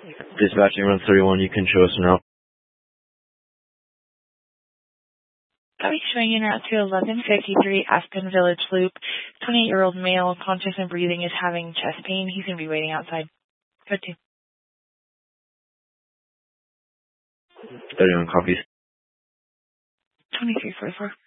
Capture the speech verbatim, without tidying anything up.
Dispatching run thirty-one, you can show us an route. I'll be showing you route to eleven fifty-three Aspen Village Loop. twenty-eight-year-old male, conscious and breathing, is having chest pain. He's going to be waiting outside. Good to. thirty-one copies. twenty-three forty-four.